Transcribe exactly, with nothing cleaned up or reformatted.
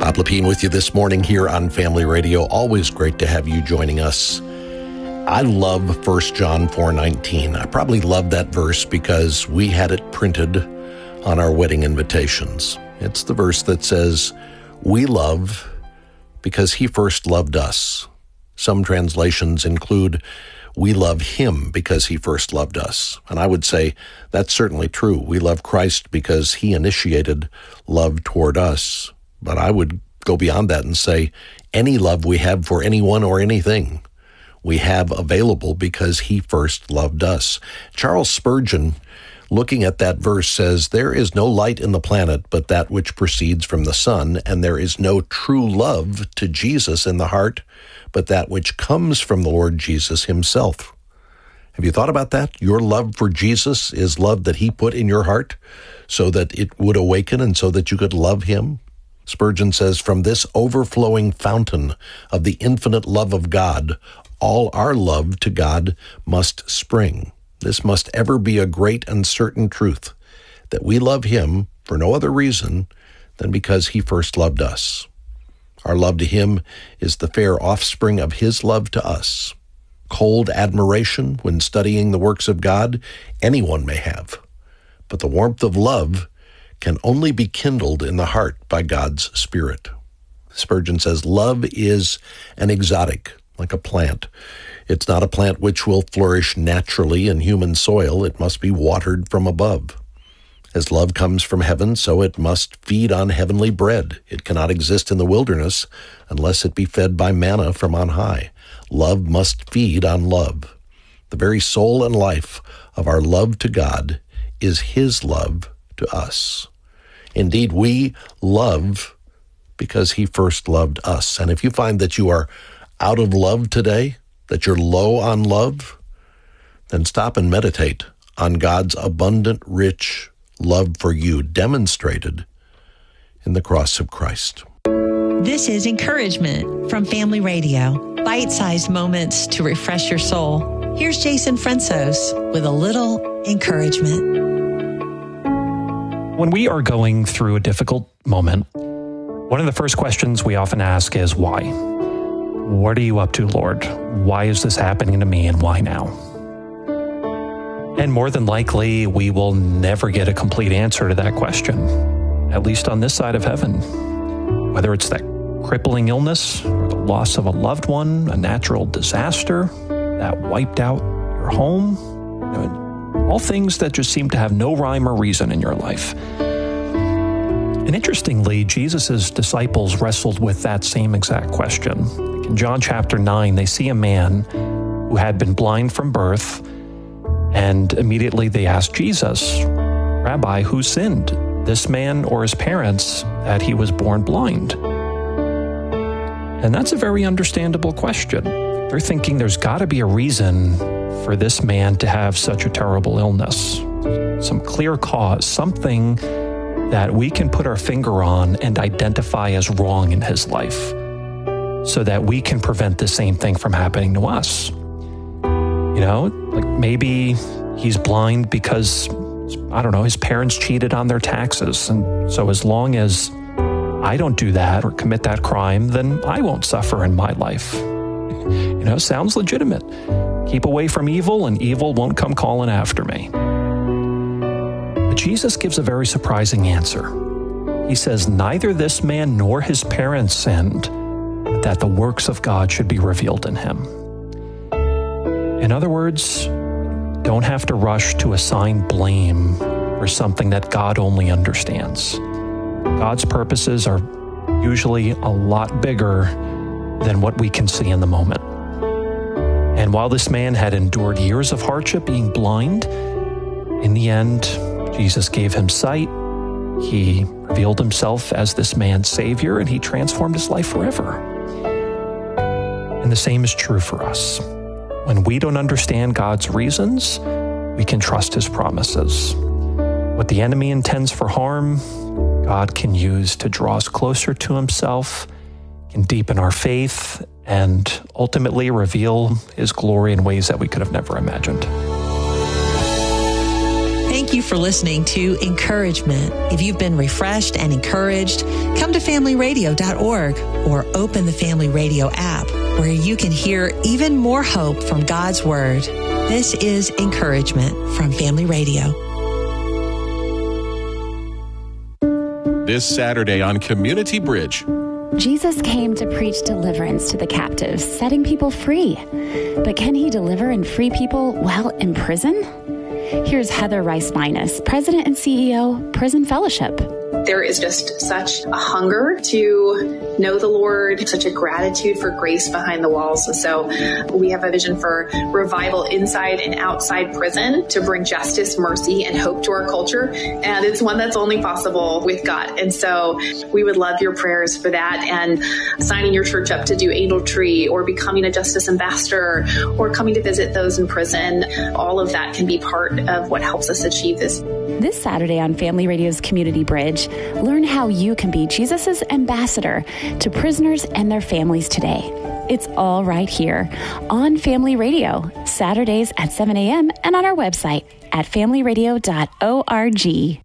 Bob Lepine with you this morning here on Family Radio. Always great to have you joining us. I love First John four nineteen. I probably love that verse because we had it printed on our wedding invitations. It's the verse that says, "We love because he first loved us." Some translations include, "We love him because he first loved us." And I would say that's certainly true. We love Christ because he initiated love toward us. But I would go beyond that and say any love we have for anyone or anything, we have available because he first loved us. Charles Spurgeon, looking at that verse, says, "There is no light in the planet but that which proceeds from the sun, and there is no true love to Jesus in the heart but that which comes from the Lord Jesus himself." Have you thought about that? Your love for Jesus is love that he put in your heart so that it would awaken and so that you could love him. Spurgeon says, "From this overflowing fountain of the infinite love of God, all our love to God must spring. This must ever be a great and certain truth, that we love him for no other reason than because he first loved us. Our love to him is the fair offspring of his love to us. Cold admiration when studying the works of God, anyone may have, but the warmth of love can only be kindled in the heart by God's Spirit." Spurgeon says, "Love is an exotic, like a plant. It's not a plant which will flourish naturally in human soil. It must be watered from above. As love comes from heaven, so it must feed on heavenly bread. It cannot exist in the wilderness unless it be fed by manna from on high. Love must feed on love. The very soul and life of our love to God is his love to us. Indeed, we love because he first loved us." And if you find that you are out of love today, that you're low on love, then stop and meditate on God's abundant, rich love for you demonstrated in the cross of Christ. This is encouragement from Family Radio. Bite-sized moments to refresh your soul. Here's Jason Fransos with a little encouragement. When we are going through a difficult moment, one of the first questions we often ask is why? What are you up to, Lord? Why is this happening to me and why now? And more than likely, we will never get a complete answer to that question, at least on this side of heaven. Whether it's that crippling illness or the loss of a loved one, a natural disaster that wiped out your home, you know, all things that just seem to have no rhyme or reason in your life. And interestingly, Jesus' disciples wrestled with that same exact question. In John chapter nine, they see a man who had been blind from birth, and immediately they ask Jesus, "Rabbi, who sinned, this man or his parents, that he was born blind?" And that's a very understandable question. They're thinking there's got to be a reason for this man to have such a terrible illness. Some clear cause, something that we can put our finger on and identify as wrong in his life so that we can prevent the same thing from happening to us. You know, like maybe he's blind because, I don't know, his parents cheated on their taxes. And so as long as I don't do that or commit that crime, then I won't suffer in my life. You know, sounds legitimate. Keep away from evil and evil won't come calling after me. But Jesus gives a very surprising answer. He says, neither this man nor his parents sinned, but that the works of God should be revealed in him. In other words, don't have to rush to assign blame for something that God only understands. God's purposes are usually a lot bigger than what we can see in the moment. And while this man had endured years of hardship being blind, in the end, Jesus gave him sight. He revealed himself as this man's Savior, and he transformed his life forever. And the same is true for us. When we don't understand God's reasons, we can trust his promises. What the enemy intends for harm, God can use to draw us closer to himself, can deepen our faith, and ultimately reveal his glory in ways that we could have never imagined. Thank you for listening to Encouragement. If you've been refreshed and encouraged, come to family radio dot org or open the Family Radio app where you can hear even more hope from God's Word. This is Encouragement from Family Radio. This Saturday on Community Bridge. Jesus came to preach deliverance to the captives, setting people free. But can he deliver and free people while in prison? Here's Heather Rice-Minus, President and C E O, Prison Fellowship. There is just such a hunger to know the Lord, such a gratitude for grace behind the walls. And so we have a vision for revival inside and outside prison to bring justice, mercy, and hope to our culture. And it's one that's only possible with God. And so we would love your prayers for that, and signing your church up to do Angel Tree or becoming a justice ambassador or coming to visit those in prison. All of that can be part of what helps us achieve this. This Saturday on Family Radio's Community Bridge, learn how you can be Jesus' ambassador to prisoners and their families today. It's all right here on Family Radio, Saturdays at seven a.m. and on our website at family radio dot org.